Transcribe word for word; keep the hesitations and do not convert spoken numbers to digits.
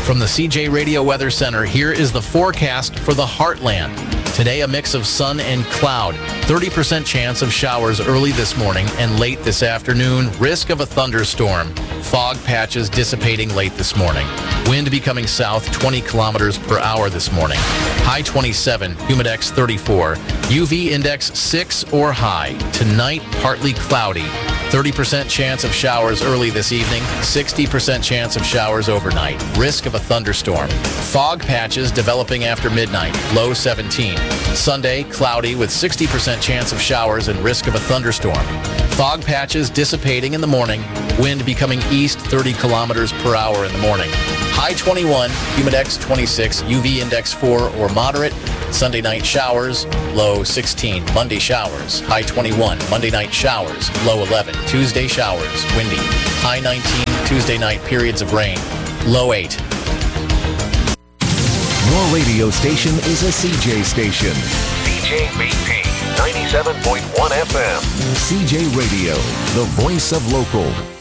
From the C J Radio Weather Center, here is the forecast for the Heartland. Today, a mix of sun and cloud. thirty percent chance of showers early this morning and late this afternoon. Risk of a thunderstorm. Fog patches dissipating late this morning. Wind becoming south twenty kilometers per hour this morning. High twenty-seven, humidex thirty-four. U V index six or high. Tonight, partly cloudy. thirty percent chance of showers early this evening, sixty percent chance of showers overnight. Risk of a thunderstorm. Fog patches developing after midnight, low seventeen. Sunday, cloudy with sixty percent chance of showers and risk of a thunderstorm. Fog patches dissipating in the morning, wind becoming east thirty kilometers per hour in the morning. High twenty-one, humidex twenty-six, U V index four or moderate. Sunday night showers, low sixteen. Monday showers, high twenty-one. Monday night showers, low eleven. Tuesday showers, windy. High nineteen. Tuesday night periods of rain, low eight. Your radio station is a C J station. C J B P ninety-seven point one F M. C J Radio, the voice of local.